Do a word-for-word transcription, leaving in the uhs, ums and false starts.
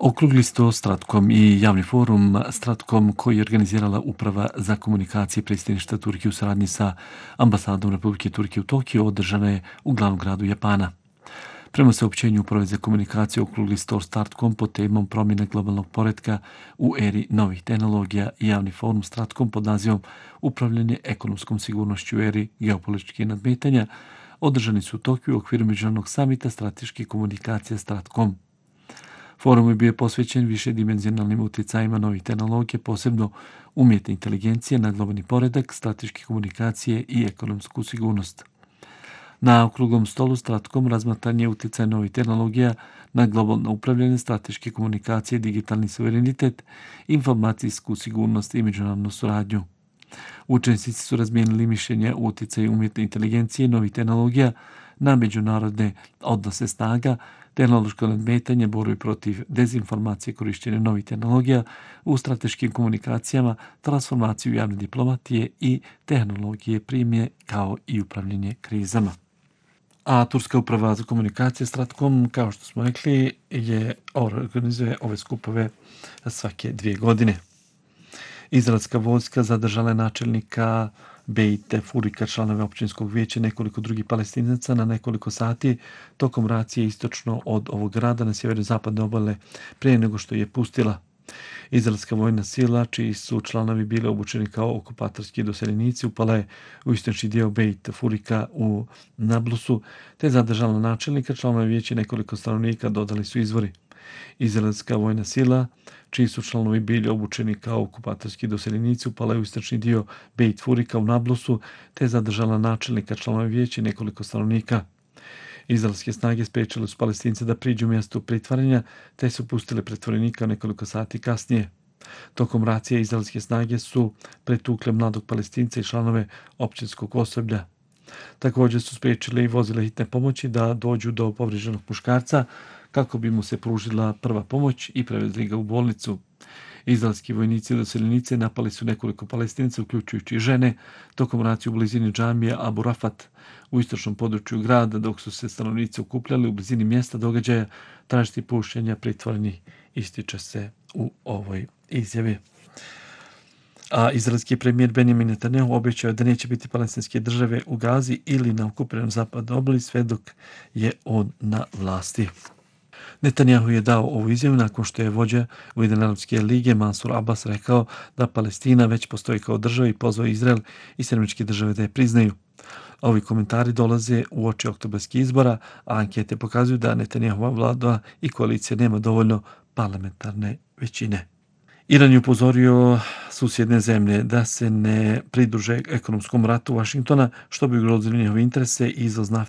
Okrugli sto Stratkom i javni forum Stratkom koji je organizirala Uprava za komunikacije predsjedništva Turke u saradnji sa ambasadom Republike Turke u Tokiju održana je u glavnom gradu Japana. Prema saopćenju Uprave za komunikaciju Okrugli sto Stratkom pod temom promjene globalnog poretka u eri novih tehnologija i javni forum Stratkom pod nazivom Upravljanje ekonomskom sigurnošću u eri geopolitičkih nadmetanja održani su u Tokiju u okviru međunarodnog samita strateške komunikacije Stratkom. Forum je bio posvećen višedimenzionalnim utjecajima novih tehnologija, posebno umjetne inteligencije na globalni poredak, strateške komunikacije i ekonomsku sigurnost. Na okruglom stolu Stratkom razmatran je utjecaj novih tehnologija na globalno upravljanje, strateške komunikacije, digitalni suverenitet, informacijsku sigurnost i međunarodnu suradnju. Učesnici su razmijenili mišljenja o utjecaju umjetne inteligencije i novih tehnologija na međunarodne odnose snaga, tehnološko nadmetanje, borbi protiv dezinformacije, korištenje novih tehnologija u strateškim komunikacijama, transformaciju javne diplomatije i tehnologije primje kao i upravljanje krizama. A Turska uprava za komunikacije Stratkom, kao što smo rekli, je organizuje ove skupove svake dvije godine. Izraelska vojska zadržala je načelnika Bejte Furika, članove općinskog vijeća, nekoliko drugih Palestinaca na nekoliko sati tokom racije istočno od ovog grada na sjeveru zapadne obale prije nego što je pustila. Izraelska vojna sila, čiji su članovi bili obučeni kao okupatorski doseljenici, upala je u istočni dio Bejt Furika u Nablusu, te zadržala načelnika, članove vijeća, nekoliko stanovnika, dodali su izvori. Izraelska vojna sila, čiji su članovi bili obučeni kao okupatorski doseljenici, upala je u istočni dio Bejt Furika u Nablusu, te zadržala načelnika, članove vijeća i nekoliko stanovnika. Izraelske snage spriječile su Palestince da priđu mjestu pritvaranja, te su pustile pritvorenika nekoliko sati kasnije. Tokom racije izraelske snage su pretukle mladog Palestinca i članove općinskog osoblja. Također su spriječile i vozile hitne pomoći da dođu do povrijeđenog muškarca kako bi mu se pružila prva pomoć i prevezli ga u bolnicu. Izraelski vojnici i doseljenice napali su nekoliko Palestinaca, uključujući žene, tokom racije u blizini džamije Abu Rafat u istočnom području grada, dok su se stanovnici okupljali u blizini mjesta događaja tražiti puštenja pritvorenih, ističe se u ovoj izjavi. A izraelski premijer Benjamin Netanjahu obećao je da neće biti palestinske države u Gazi ili na okupiranoj zapadnoj obali sve dok je on na vlasti. Netanjahu je dao ovu izjavu nakon što je vođa Ujedinjene arapske lige Mansur Abbas rekao da Palestina već postoji kao država i pozvao Izrael i Sjedinjene Američke Države da je priznaju. Ovi komentari dolaze uoči oktobarskih izbora, a ankete pokazuju da Netanjahova vlada i koalicija nema dovoljno parlamentarne većine. Iran je upozorio susjedne zemlje da se ne pridruže ekonomskom ratu Vašingtona, što bi ugrozilo njihove interese i izvoz nafte